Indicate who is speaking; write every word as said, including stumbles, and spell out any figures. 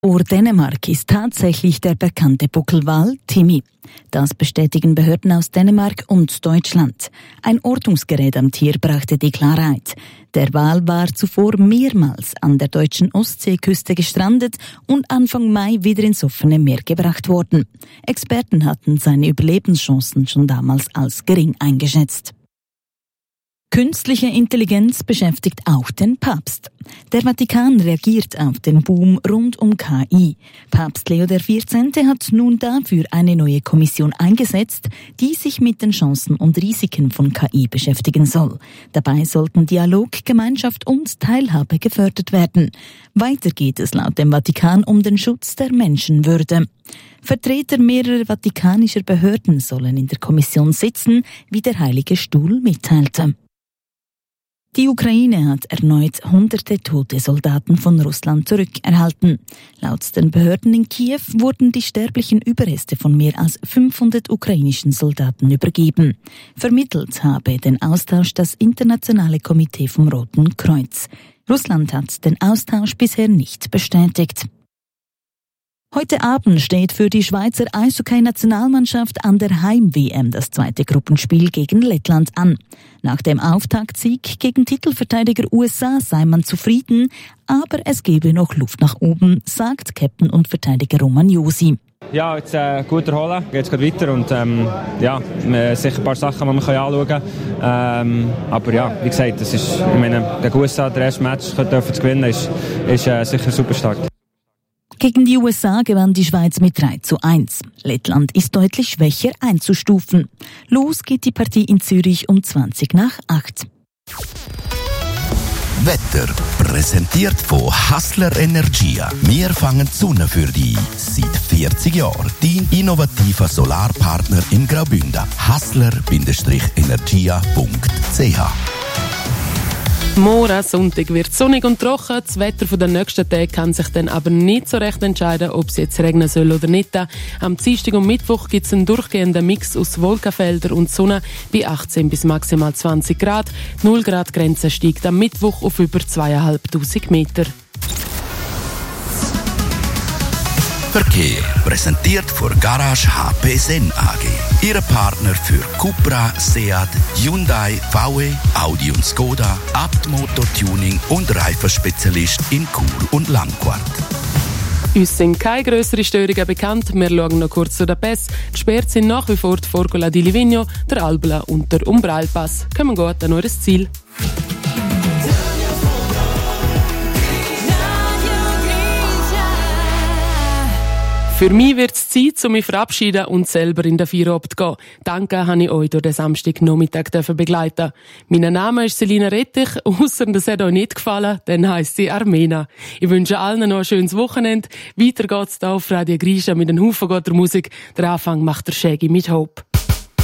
Speaker 1: Ort Dänemark ist tatsächlich der bekannte Buckelwal Timmy. Das bestätigen Behörden aus Dänemark und Deutschland. Ein Ortungsgerät am Tier brachte die Klarheit. Der Wal war zuvor mehrmals an der deutschen Ostseeküste gestrandet und Anfang Mai wieder ins offene Meer gebracht worden. Experten hatten seine Überlebenschancen schon damals als gering eingeschätzt. Künstliche Intelligenz beschäftigt auch den Papst. Der Vatikan reagiert auf den Boom rund um K I. Papst Leo der vierzehnte hat nun dafür eine neue Kommission eingesetzt, die sich mit den Chancen und Risiken von K I beschäftigen soll. Dabei sollten Dialog, Gemeinschaft und Teilhabe gefördert werden. Weiter geht es laut dem Vatikan um den Schutz der Menschenwürde. Vertreter mehrerer vatikanischer Behörden sollen in der Kommission sitzen, wie der Heilige Stuhl mitteilte. Die Ukraine hat erneut hunderte tote Soldaten von Russland zurückerhalten. Laut den Behörden in Kiew wurden die sterblichen Überreste von mehr als fünfhundert ukrainischen Soldaten übergeben. Vermittelt habe den Austausch das Internationale Komitee vom Roten Kreuz. Russland hat den Austausch bisher nicht bestätigt. Heute Abend steht für die Schweizer Eishockey-Nationalmannschaft an der Heim-W M das zweite Gruppenspiel gegen Lettland an. Nach dem Auftaktsieg gegen Titelverteidiger U S A sei man zufrieden, aber es gebe noch Luft nach oben, sagt Captain und Verteidiger Roman Josi.
Speaker 2: Ja, jetzt äh, gut erholen, geht es weiter und ähm, ja, sicher ein paar Sachen, die man anschauen kann. Ähm, aber ja, wie gesagt, das ist, ich meine, der U S A, der erste Match zu gewinnen, ist, ist äh, sicher super stark.
Speaker 1: Gegen die U S A gewann die Schweiz mit drei zu eins. Lettland ist deutlich schwächer einzustufen. Los geht die Partie in Zürich um zwanzig nach acht.
Speaker 3: Wetter präsentiert von Hassler Energia. Wir fangen die Sonne für dich. Seit vierzig Jahren dein innovativer Solarpartner in Graubünden. hassler Energia punkt c h.
Speaker 4: Morgen Sonntag wird sonnig und trocken. Das Wetter der nächsten Tage kann sich dann aber nicht so recht entscheiden, ob es jetzt regnen soll oder nicht. Am Dienstag und Mittwoch gibt es einen durchgehenden Mix aus Wolkenfeldern und Sonne bei achtzehn bis maximal zwanzig Grad. Die null Grad Grenze steigt am Mittwoch auf über zweitausendfünfhundert Meter.
Speaker 3: Verkehr präsentiert von Garage H P Sen A G. Ihre Partner für Cupra, Seat, Hyundai, V W, Audi und Skoda, Abt Motor-Tuning und Reifenspezialist in Chur und Langquart.
Speaker 4: Uns sind keine grösseren Störungen bekannt. Wir schauen noch kurz zu den Pässen. Gesperrt sind nach wie vor die Forgola di Livigno, der Albula und der Umbrailpass. Kommen gut an eures Ziel. Für mich wird es Zeit, um mich zu verabschieden und selber in den Feierabend zu gehen. Danke, habe ich euch durch den Samstagnachmittag begleiten. Mein Name ist Selina Rettich. Ausser das hat euch nicht gefallen, dann heisst sie Armena. Ich wünsche allen noch ein schönes Wochenende. Weiter geht's hier auf Radio Grisha mit einem Haufen guter Musik. Der Anfang macht der Shaggy mit Hope.